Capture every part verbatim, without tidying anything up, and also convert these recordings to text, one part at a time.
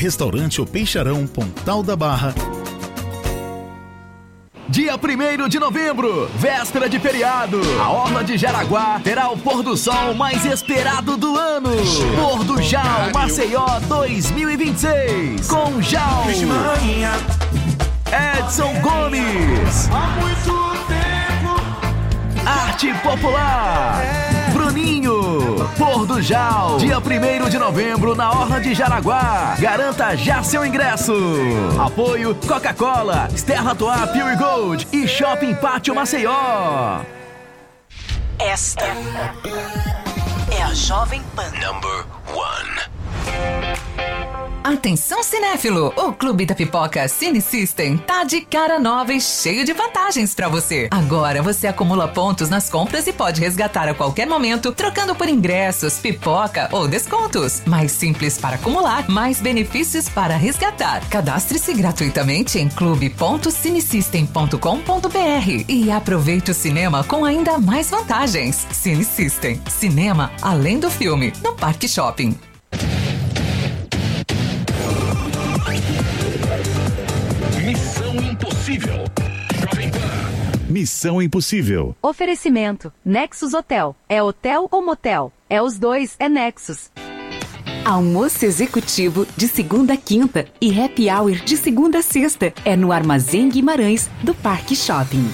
Restaurante O Peixarão, Pontal da Barra. Dia primeiro de novembro, véspera de feriado, a Orla de Jaraguá terá o pôr do sol mais esperado do ano. Pôr do Jal Maceió dois mil e vinte e seis, com Jal, Edson Gomes, Arte Popular, Bruninho. Pôr do Jal, dia primeiro de novembro na Orla de Jaraguá. Garanta já seu ingresso. Apoio Coca-Cola, Stella Artois Pure Gold e Shopping Pátio Maceió. Esta é a Jovem Pan. Number one. Atenção cinéfilo, o Clube da Pipoca Cine System tá de cara nova e cheio de vantagens pra você. Agora você acumula pontos nas compras e pode resgatar a qualquer momento, trocando por ingressos, pipoca ou descontos. Mais simples para acumular, mais benefícios para resgatar. Cadastre-se gratuitamente em clube ponto cinesystem ponto com ponto b r e aproveite o cinema com ainda mais vantagens. Cine System, cinema além do filme, no Parque Shopping. Missão Impossível. Jovem Pan. Missão Impossível. Oferecimento. Nexus Hotel. É hotel ou motel? É os dois, é Nexus. Almoço executivo de segunda a quinta e happy hour de segunda a sexta. É no Armazém Guimarães, do Parque Shopping.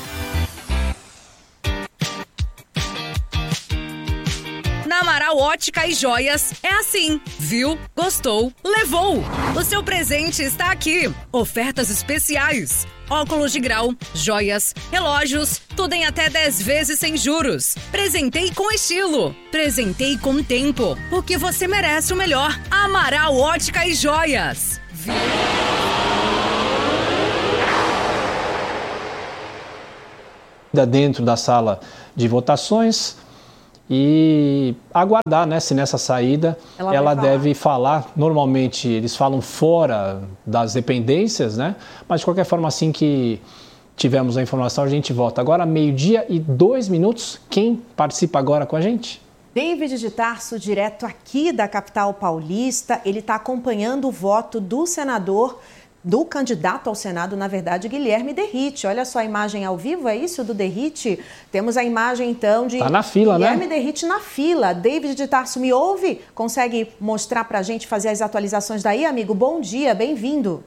Na Amaral Ótica e Joias é assim. Viu? Gostou? Levou! O seu presente está aqui. Ofertas especiais. Óculos de grau, joias, relógios, tudo em até dez vezes sem juros. Presentei com estilo. Presentei com tempo. Porque você merece o melhor. Amaral Ótica e Joias. Viu? Dentro da sala de votações e aguardar, né, se nessa saída ela, ela deve falar. Normalmente eles falam fora das dependências, né? Mas de qualquer forma, assim que tivermos a informação, a gente volta. Agora, meio-dia e dois minutos. Quem participa agora com a gente? David de Tarso, direto aqui da capital paulista. Ele está acompanhando o voto do senador, do candidato ao Senado, na verdade, Guilherme Derrite. Olha só a imagem ao vivo, é isso, do Derrite? Temos a imagem, então, de tá na fila, Guilherme né? Derrite na fila. David de Tarso, me ouve? Consegue mostrar pra gente, fazer as atualizações daí, amigo? Bom dia, bem-vindo.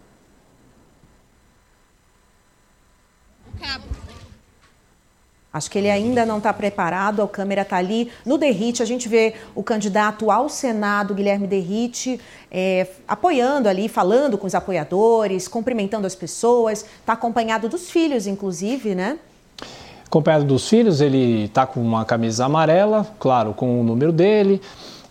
Acho que ele ainda não está preparado, a câmera está ali. No Derrite, a gente vê o candidato ao Senado, Guilherme Derrite, é, apoiando ali, falando com os apoiadores, cumprimentando as pessoas. Está acompanhado dos filhos, inclusive, né? Acompanhado dos filhos, ele está com uma camisa amarela, claro, com o número dele,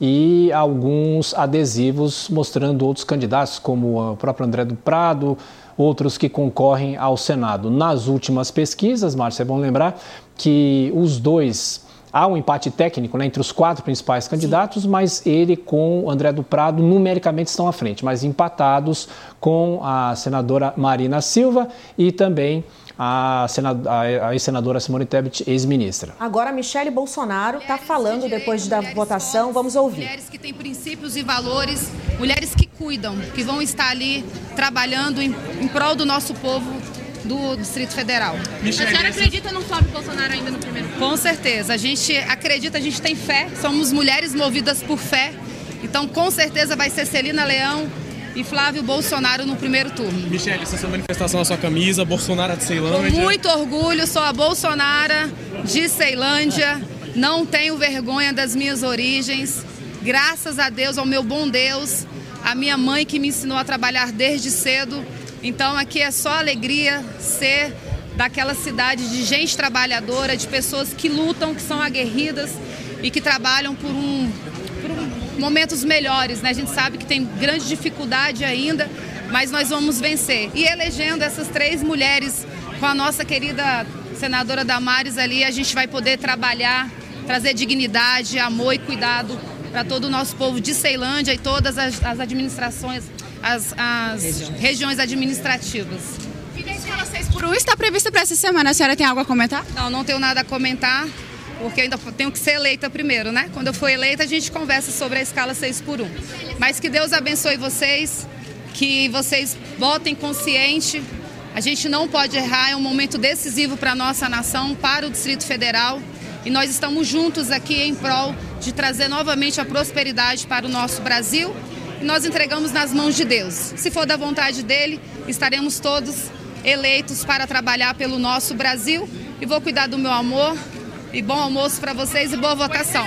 e alguns adesivos mostrando outros candidatos, como o próprio André do Prado, outros que concorrem ao Senado. Nas últimas pesquisas, Márcia, é bom lembrar que os dois, há um empate técnico, né, entre os quatro principais candidatos, sim, mas ele com o André do Prado numericamente estão à frente, mas empatados com a senadora Marina Silva e também a, senadora, a ex-senadora Simone Tebet, ex-ministra. Agora a Michele Bolsonaro está falando de depois da votação, fortes, vamos ouvir. Mulheres que têm princípios e valores, mulheres que cuidam, que vão estar ali trabalhando em, em prol do nosso povo do Distrito Federal. Michele, a senhora acredita no Flávio Bolsonaro ainda no primeiro turno? Com certeza, a gente acredita, a gente tem fé, somos mulheres movidas por fé, então com certeza vai ser Celina Leão e Flávio Bolsonaro no primeiro turno. Michele, essa é a manifestação na sua camisa, Bolsonaro de Ceilândia. Com muito orgulho, sou a Bolsonaro de Ceilândia, não tenho vergonha das minhas origens, graças a Deus, ao meu bom Deus, a minha mãe que me ensinou a trabalhar desde cedo. Então aqui é só alegria ser daquela cidade de gente trabalhadora, de pessoas que lutam, que são aguerridas e que trabalham por, um, por um, momentos melhores, né? A gente sabe que tem grande dificuldade ainda, mas nós vamos vencer. E elegendo essas três mulheres com a nossa querida senadora Damares ali, a gente vai poder trabalhar, trazer dignidade, amor e cuidado para todo o nosso povo de Ceilândia e todas as, as administrações, as, as regiões. regiões administrativas. E a escala seis por um está prevista para essa semana. A senhora tem algo a comentar? Não, não tenho nada a comentar, porque ainda tenho que ser eleita primeiro, né? Quando eu for eleita, a gente conversa sobre a escala seis por um. Mas que Deus abençoe vocês, que vocês votem consciente. A gente não pode errar, é um momento decisivo para a nossa nação, para o Distrito Federal. E nós estamos juntos aqui em prol de trazer novamente a prosperidade para o nosso Brasil. E nós entregamos nas mãos de Deus. Se for da vontade dele, estaremos todos eleitos para trabalhar pelo nosso Brasil. E vou cuidar do meu amor. E bom almoço para vocês e boa votação.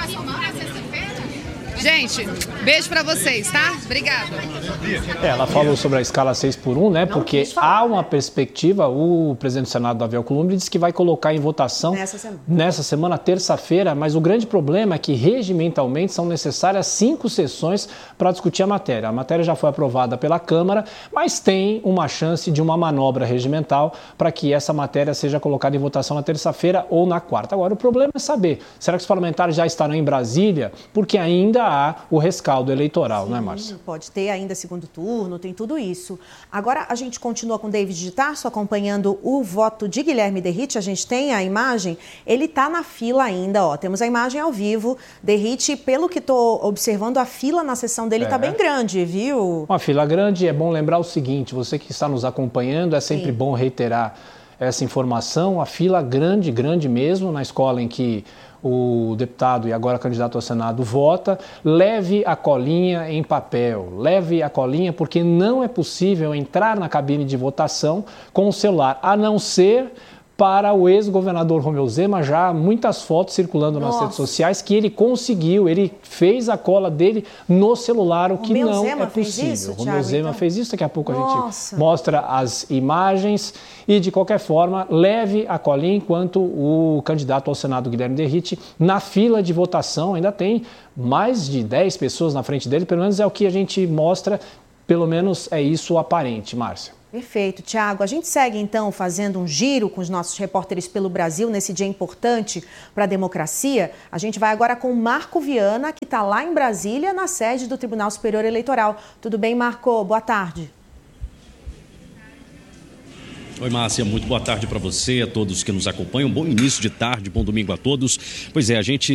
Gente, beijo para vocês, tá? Obrigada. É, ela falou sobre a escala seis por um, né? Porque há uma perspectiva, o presidente do Senado, Davi Alcolumbre, disse que vai colocar em votação nessa semana, nessa semana terça-feira, mas o grande problema é que regimentalmente são necessárias cinco sessões para discutir a matéria. A matéria já foi aprovada pela Câmara, mas tem uma chance de uma manobra regimental para que essa matéria seja colocada em votação na terça-feira ou na quarta. Agora, o problema é saber, será que os parlamentares já estarão em Brasília? Porque ainda há o rescaldo eleitoral, Sim, não é, Márcia? Pode ter ainda segundo turno, tem tudo isso. Agora a gente continua com o David de Tarso acompanhando o voto de Guilherme Derrite. A gente tem a imagem, ele está na fila ainda, ó. Temos a imagem ao vivo. Derrite, pelo que estou observando, a fila na sessão dele está É. bem grande, viu? Uma fila grande, é bom lembrar o seguinte, você que está nos acompanhando, é sempre Sim. bom reiterar essa informação, a fila grande, grande mesmo, na escola em que o deputado e agora candidato ao Senado vota, leve a colinha em papel, leve a colinha porque não é possível entrar na cabine de votação com o celular, a não ser para o ex-governador Romeu Zema, já há muitas fotos circulando nas Nossa. redes sociais que ele conseguiu, ele fez a cola dele no celular, o que Romeu não Zema é fez possível. isso, Romeu Thiago, Zema então? fez isso, daqui a pouco a Nossa. gente mostra as imagens e, de qualquer forma, leve a colinha enquanto o candidato ao Senado, Guilherme Derrite, na fila de votação, ainda tem mais de dez pessoas na frente dele, pelo menos é o que a gente mostra, pelo menos é isso aparente, Márcia. Perfeito, Tiago. A gente segue, então, fazendo um giro com os nossos repórteres pelo Brasil nesse dia importante para a democracia. A gente vai agora com o Marco Viana, que está lá em Brasília, na sede do Tribunal Superior Eleitoral. Tudo bem, Marco? Boa tarde. Oi, Márcia, muito boa tarde para você, a todos que nos acompanham. Bom início de tarde, bom domingo a todos. Pois é, a gente